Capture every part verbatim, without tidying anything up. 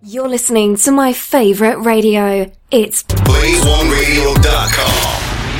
You're listening to my favorite radio. It's blaze one radio dot com.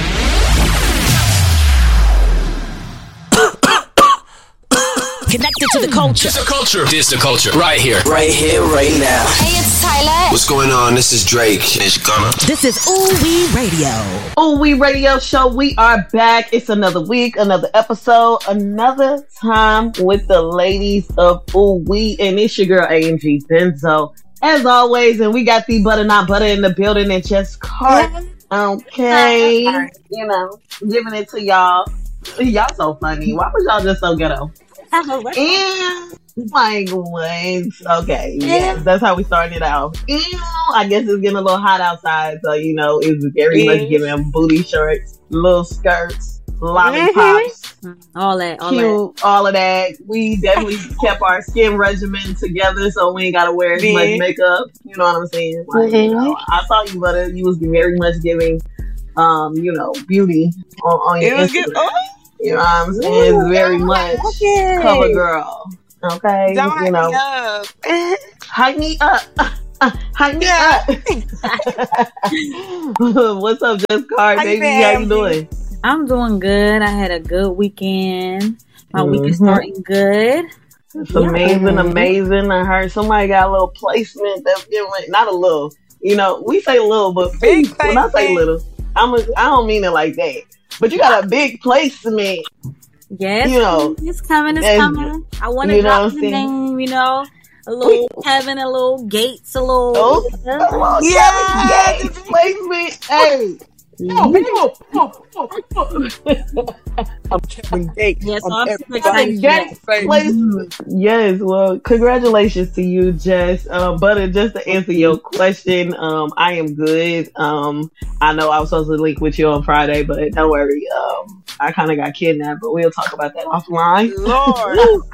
Connected to the culture. It's the culture. It's the culture. Right here. Right here, right now. Hey, it's Tyler. What's going on? This is Drake. It's Gunna. This is Ooh Wee Radio. Ooh Wee Radio Show. We are back. It's another week, another episode, another time with the ladies of Ooh Wee. And it's your girl, A M G Benzo. As always, and we got the butter not butter in the building and just cart. Okay. You know, giving it to y'all. Y'all so funny. Why was y'all just so ghetto? And like what? Okay, yeah, that's how we started it out. And I guess it's getting a little hot outside, so you know it's very much giving booty shorts, little skirts, lollipops, all that, all cute, that. all of that. We definitely kept our skin regimen together, so we ain't gotta wear as much makeup. You know what I'm saying? Like, mm-hmm. you know, I saw you, butter. You was very much giving, um, you know, beauty on, on your Instagram. Good. Oh. You know what I'm saying? It's very much okay. Cover girl. Okay? Don't you know. Hype me up. Hype me up. What's up, Just Card, baby? How you doing? I'm doing good. I had a good weekend. My mm-hmm. week is starting good. It's yeah. amazing, amazing. I heard somebody got a little placement that's giving, not a little, you know, we say little, but big. When I say little, I'm a, I don't mean it like that. But you got a big placement. Yes. You know. It's coming, it's coming. I want to drop the name, you know. A little Kevin, a little Gates, a little. Oh, oh yeah. Gates placement. Hey. Oh, oh, oh, oh, oh. I'm Kevin Gates. Yes, I'm I'm super excited. Yes, well, congratulations to you, Jess. Um, Butter, just to answer your question, um, I am good. Um, I know I was supposed to link with you on Friday, but don't worry. Um, I kind of got kidnapped, but we'll talk about that offline. Lord.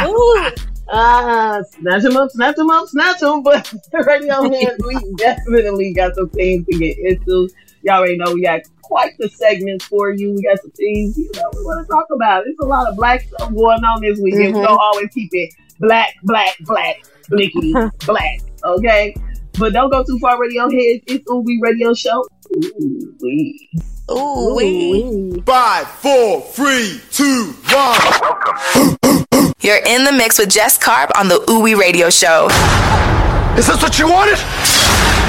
Ah, snatch him up, snatch him up, snatch him. But radio man, we definitely got some things to get into. Y'all already know we got quite the segments for you. We got some things, you know, we want to talk about. There's a lot of black stuff going on this weekend. Mm-hmm. We don't always keep it black, black, black, blickety, black, okay? But don't go too far, radio heads. It's Ooh Wee Radio Show. Ooh Wee. Ooh Wee. Five, four, three, two, one. You're in the mix with Jess Carp on the Ooh Wee Radio Show. Is this what you wanted?